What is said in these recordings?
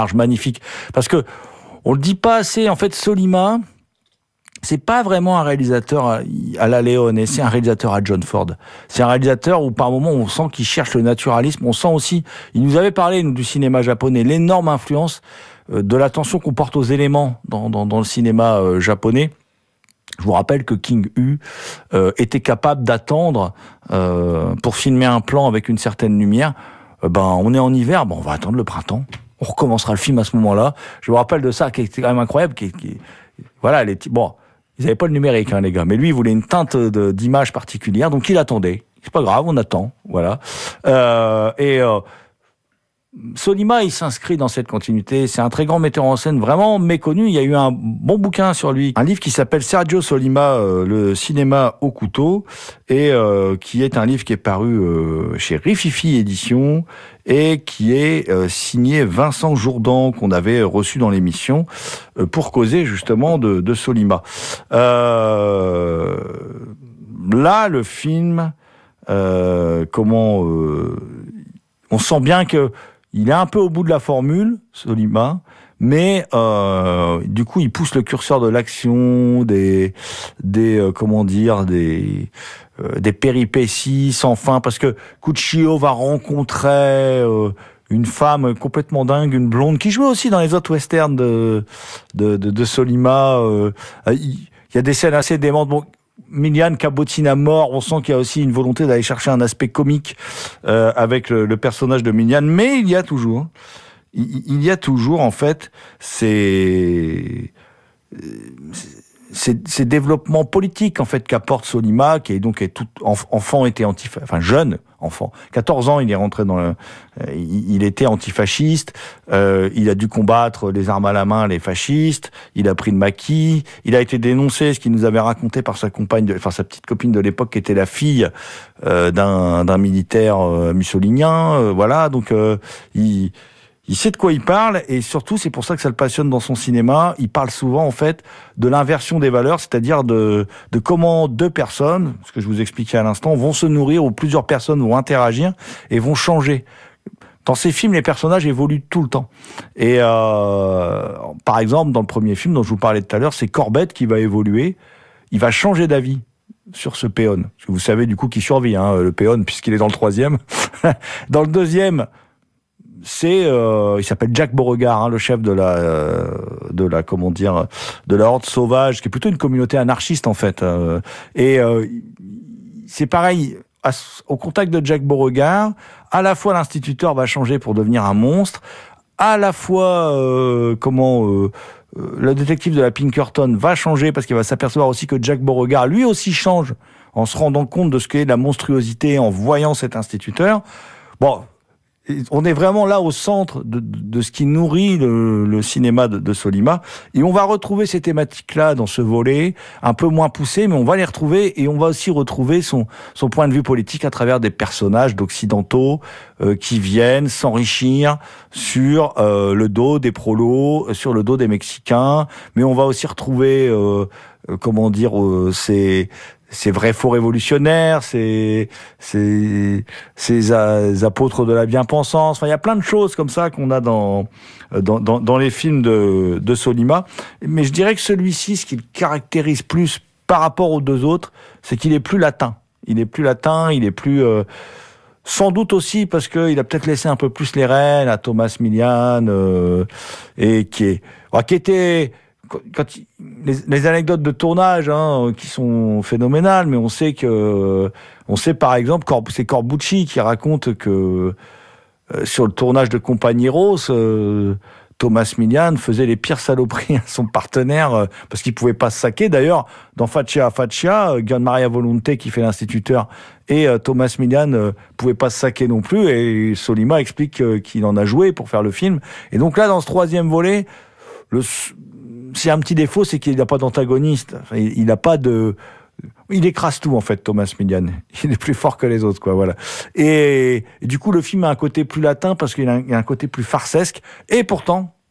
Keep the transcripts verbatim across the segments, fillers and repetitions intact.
magnifique. Parce que on le dit pas assez, en fait, Sollima, c'est pas vraiment un réalisateur à, à la Leone, c'est un réalisateur à John Ford. C'est un réalisateur où par moments on sent qu'il cherche le naturalisme, on sent aussi, il nous avait parlé nous, du cinéma japonais, l'énorme influence euh, de l'attention qu'on porte aux éléments dans, dans, dans le cinéma euh, japonais. Je vous rappelle que King Hu euh, était capable d'attendre euh, pour filmer un plan avec une certaine lumière. Euh, ben on est en hiver, ben on va attendre le printemps. On recommencera le film à ce moment-là. Je vous rappelle de ça qui était quand même incroyable, qui, qui voilà les bon. Ils n'avaient pas le numérique, hein, les gars. Mais lui, il voulait une teinte de, d'image particulière, donc il attendait. C'est pas grave, on attend, voilà. Euh, et euh, Sollima, il s'inscrit dans cette continuité. C'est un très grand metteur en scène, vraiment méconnu. Il y a eu un bon bouquin sur lui, un livre qui s'appelle Sergio Sollima, euh, le cinéma au couteau, et euh, qui est un livre qui est paru euh, chez Rififi Éditions et qui est euh, signé Vincent Jourdan, qu'on avait reçu dans l'émission euh, pour causer justement de, de Sollima. Euh, là, le film, euh, comment euh, on sent bien que il est un peu au bout de la formule, Sollima, mais euh, du coup, il pousse le curseur de l'action, des, des euh, comment dire, des, euh, des péripéties sans fin, parce que Kuchio va rencontrer euh, une femme complètement dingue, une blonde, qui jouait aussi dans les autres westerns de de, de, de Sollima. Euh, il y a des scènes assez démentes. Bon, Miliane cabotine à mort, on sent qu'il y a aussi une volonté d'aller chercher un aspect comique euh, avec le, le personnage de Miliane, mais il y a toujours, il, il y a toujours en fait ces, ces, ces développements politiques en fait qu'apporte Sollima, qui est donc est tout enfant était anti, enfin jeune enfant, quatorze ans, il est rentré dans le, il, il était antifasciste, euh, il a dû combattre les armes à la main les fascistes, il a pris le maquis, il a été dénoncé, ce qu'il nous avait raconté par sa compagne, de, enfin sa petite copine de l'époque qui était la fille euh, d'un d'un militaire euh, mussolinien, euh, voilà, donc euh, il Il sait de quoi il parle, et surtout, c'est pour ça que ça le passionne dans son cinéma. Il parle souvent, en fait, de l'inversion des valeurs, c'est-à-dire de, de comment deux personnes, ce que je vous expliquais à l'instant, vont se nourrir, ou plusieurs personnes vont interagir et vont changer. Dans ces films, les personnages évoluent tout le temps. Et euh, par exemple, dans le premier film dont je vous parlais tout à l'heure, c'est Corbett qui va évoluer. Il va changer d'avis sur ce péon. Parce que vous savez, du coup, qui survit, hein, le péon, puisqu'il est dans le troisième. Dans le deuxième, c'est euh, il s'appelle Jack Beauregard, hein, le chef de la euh, de la comment dire de la horde sauvage, qui est plutôt une communauté anarchiste en fait. Euh, et euh, c'est pareil, à, au contact de Jack Beauregard, à la fois l'instituteur va changer pour devenir un monstre, à la fois euh, comment euh, euh, le détective de la Pinkerton va changer parce qu'il va s'apercevoir aussi que Jack Beauregard lui aussi change en se rendant compte de ce qu'est la monstruosité en voyant cet instituteur. Bon. On est vraiment là au centre de, de, de ce qui nourrit le, le cinéma de, de Sollima, et on va retrouver ces thématiques-là dans ce volet, un peu moins poussé, mais on va les retrouver, et on va aussi retrouver son, son point de vue politique à travers des personnages d'occidentaux euh, qui viennent s'enrichir sur euh, le dos des prolos, sur le dos des Mexicains, mais on va aussi retrouver, euh, euh, comment dire, euh, ces ces vrais faux révolutionnaires, ces, ces, ces apôtres de la bien-pensance. Enfin, il y a plein de choses comme ça qu'on a dans, dans, dans, dans les films de, de Sollima. Mais je dirais que celui-ci, ce qui le caractérise plus par rapport aux deux autres, c'est qu'il est plus latin. Il est plus latin, il est plus, euh, sans doute aussi parce qu'il a peut-être laissé un peu plus les rênes à Thomas Milian, euh, et qui est, bah, qui était, quand il, les, les anecdotes de tournage, hein, qui sont phénoménales, mais on sait que, on sait par exemple, c'est Corbucci qui raconte que euh, sur le tournage de Compañeros, euh, Thomas Milian faisait les pires saloperies à son partenaire euh, parce qu'il pouvait pas se saquer. D'ailleurs, dans Faccia a Faccia, euh, Gian Maria Volonté qui fait l'instituteur et euh, Thomas Milian euh, pouvait pas se saquer non plus. Et Sollima explique euh, qu'il en a joué pour faire le film. Et donc là, dans ce troisième volet, le c'est un petit défaut, c'est qu'il n'a pas d'antagoniste. Enfin, il n'a pas de, il écrase tout en fait, Thomas Milian. Il est plus fort que les autres, quoi. Voilà. Et, et du coup, le film a un côté plus latin parce qu'il a un, il a un côté plus farcesque. Et pourtant,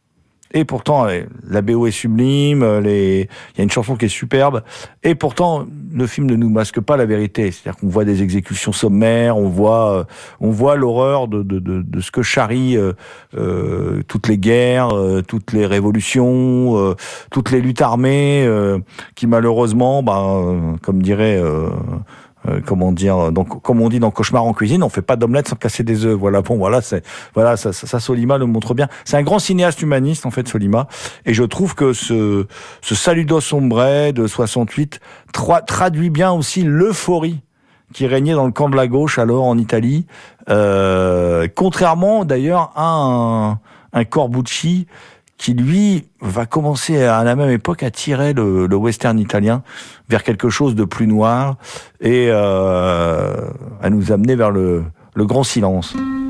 Et pourtant, la B O est sublime, les... il y a une chanson qui est superbe. Et pourtant, le film ne nous masque pas la vérité. C'est-à-dire qu'on voit des exécutions sommaires, on voit, on voit l'horreur de, de, de, de ce que charrient euh, euh, toutes les guerres, euh, toutes les révolutions, euh, toutes les luttes armées, euh, qui malheureusement, bah, euh, comme dirait... Euh, Euh, comment dire, donc comme on dit dans Cauchemar en cuisine, on fait pas d'omelette sans casser des œufs. Voilà, bon, voilà, c'est voilà, ça, ça, ça Sollima le montre bien. C'est un grand cinéaste humaniste en fait, Sollima, et je trouve que ce ce Saludo Sombre de soixante-huit tra- traduit bien aussi l'euphorie qui régnait dans le camp de la gauche alors en Italie, euh, contrairement d'ailleurs à un, un Corbucci qui lui va commencer à la même époque à tirer le, le western italien vers quelque chose de plus noir et euh, à nous amener vers le, le grand silence.